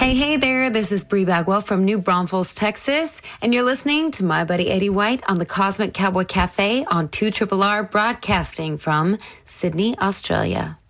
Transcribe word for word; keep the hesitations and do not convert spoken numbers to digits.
Hey, hey there. This is Bree Bagwell from New Braunfels, Texas, and you're listening to my buddy Eddie White on the Cosmic Cowboy Cafe on two R R R, broadcasting from Sydney, Australia.